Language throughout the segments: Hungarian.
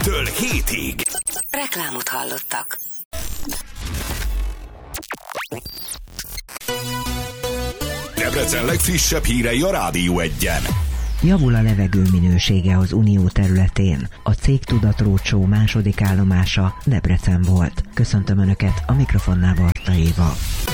Reggel 7-ig. Reklámot hallottak. Debrecen legfrissebb hírei a Rádió 1-en. Javul a levegő minősége az Unió területén. A Cégtudat Roadshow második állomása Debrecen volt. Köszöntöm Önöket, a mikrofonnál Barta Éva.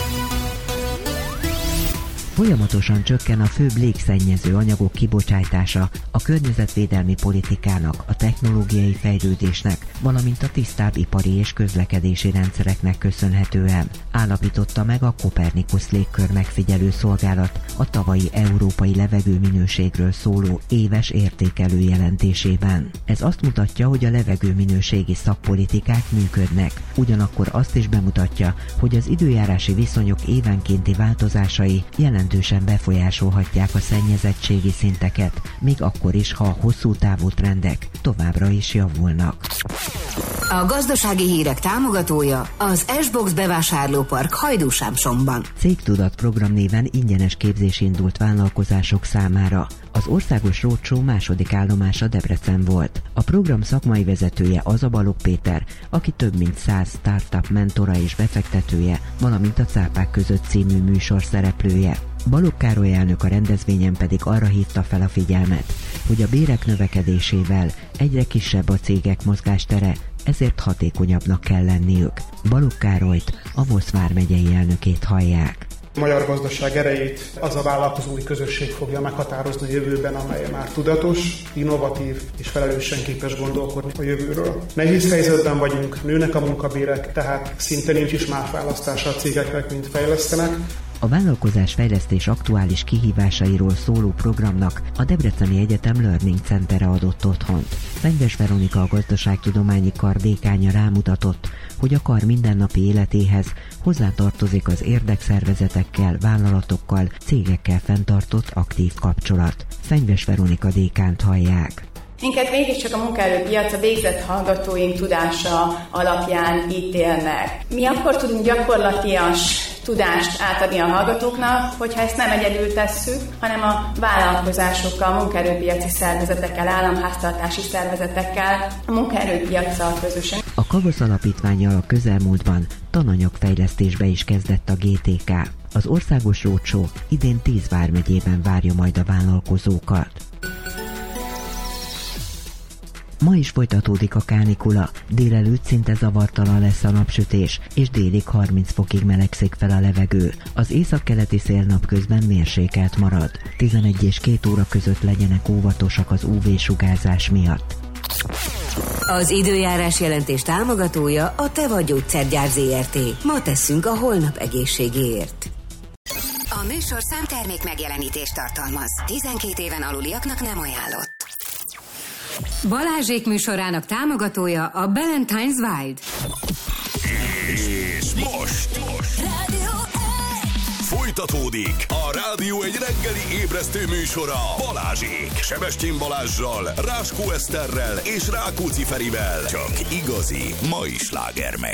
Folyamatosan csökken a főbb légszennyező anyagok kibocsátása a környezetvédelmi politikának, a technológiai fejlődésnek, valamint a tisztább ipari és közlekedési rendszereknek köszönhetően, állapította meg a Copernicus Légkör Megfigyelő Szolgálat a tavalyi európai levegőminőségről szóló éves értékelő jelentésében. Ez azt mutatja, hogy a levegőminőségi szakpolitikák működnek, ugyanakkor azt is bemutatja, hogy az időjárási viszonyok évenkénti változásai jelentősen befolyásolhatják a szennyezettségi szinteket, még akkor is, ha a hosszú távú trendek továbbra is javulnak. A gazdasági hírek támogatója az S-Box bevásárlópark Hajdúsámsomban. Cégtudat program néven ingyenes képzés indult vállalkozások számára. Az országos roadshow második állomása Debrecen volt. A program szakmai vezetője az Balogh Péter, aki több mint 100 startup mentora és befektetője, valamint a Cápák között című műsor szereplője. Balogh Károly elnök a rendezvényen pedig arra hívta fel a figyelmet, hogy a bérek növekedésével egyre kisebb a cégek mozgástere, ezért hatékonyabbnak kell lenniük. Balogh Károlyt, a Vosz vármegyei elnökét hallják. A magyar gazdaság erejét az a vállalkozói közösség fogja meghatározni a jövőben, amely már tudatos, innovatív és felelősen képes gondolkodni a jövőről. Nehéz helyzetben vagyunk, nőnek a munkabérek, tehát szinte nincs is más választása a cégeknek, mint fejlesztenek. A vállalkozásfejlesztés aktuális kihívásairól szóló programnak a Debreceni Egyetem Learning Centere adott otthont. Fenyves Veronika, a Gazdaságtudományi Kar dékánya rámutatott, hogy a kar mindennapi életéhez hozzátartozik az érdekszervezetekkel, vállalatokkal, cégekkel fenntartott aktív kapcsolat. Fenyves Veronika dékánt hallják. Minket mégiscsak a munkaerőpiac a végzett hallgatóink tudása alapján ítél meg. Mi akkor tudunk gyakorlatias tudást átadni a hallgatóknak, hogyha ezt nem egyedül tesszük, hanem a vállalkozásokkal, munkaerőpiaci szervezetekkel, államháztartási szervezetekkel, a munkaerőpiacsal közösen. A Kavasz Alapítvánnyal a közelmúltban tananyagfejlesztésbe is kezdett a GTK. Az országos roadshow idén 10 vármegyében várja majd a vállalkozókat. Ma is folytatódik a kánikula, délelőtt szinte zavartalan lesz a napsütés, és délig 30 fokig melegszik fel a levegő. Az északkeleti szél napközben mérsékelt marad. 11 és 2 óra között legyenek óvatosak az UV-sugárzás miatt. Az időjárás jelentés támogatója a Teva Gyógyszergyár Zrt. Ma tesszünk a holnap egészségéért. A műsor számtermék megjelenítést tartalmaz. 12 éven aluliaknak nem ajánlott. Balázsék műsorának támogatója a Ballantyne's Wild. És most folytatódik a Rádió egy reggeli ébresztő műsora Balázsék. Sebestyén Balázssal, Ráskó Eszterrel és Rákóczi Ferivel. Csak igazi mai sláger megy.